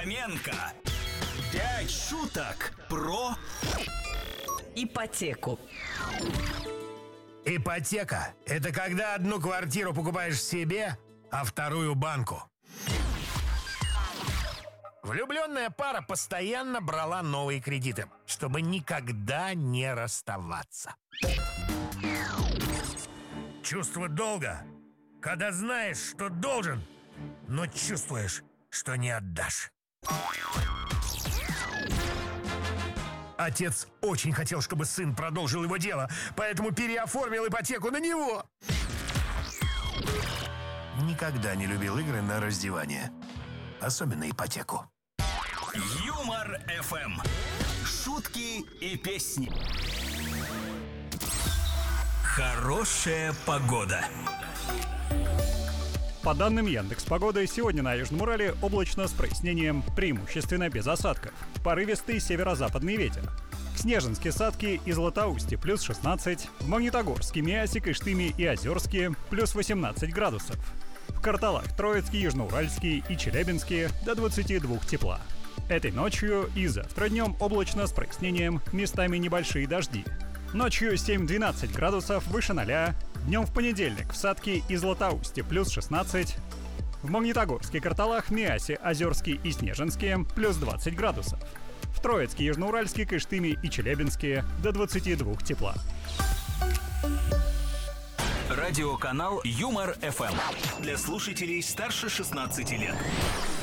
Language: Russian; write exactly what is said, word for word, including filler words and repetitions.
Фоменко. Пять шуток про ипотеку. Ипотека – это когда одну квартиру покупаешь себе, а вторую банку. Влюбленная пара постоянно брала новые кредиты, чтобы никогда не расставаться. Чувство долга, когда знаешь, что должен, но чувствуешь, что не отдашь. Отец очень хотел, чтобы сын продолжил его дело, поэтому переоформил ипотеку на него. Никогда не любил игры на раздевание, особенно ипотеку. Юмор эф эм. Шутки и песни. Хорошая погода. По данным Яндекс.Погоды, сегодня на Южном Урале облачно с прояснением, преимущественно без осадков. Порывистый северо-западный ветер. В Снежинске, Садке и Златоусте плюс шестнадцать, в Магнитогорске, Миасе, Кыштыме и Озерске плюс восемнадцать градусов. В Карталах, Троицке, Южноуральске и Челябинске до двадцати двух тепла. Этой ночью и завтра днем облачно с прояснением, местами небольшие дожди. Ночью семь-двенадцать градусов выше ноля. Днем в понедельник в Садке и Златоусте плюс шестнадцать. В Магнитогорске, Карталах, Миасе, Озерске и Снежинске плюс двадцать градусов. В Троицке, Южноуральске, Кыштыме и Челябинске до двадцати двух тепла. Радиоканал Юмор эф эм. Для слушателей старше шестнадцати лет.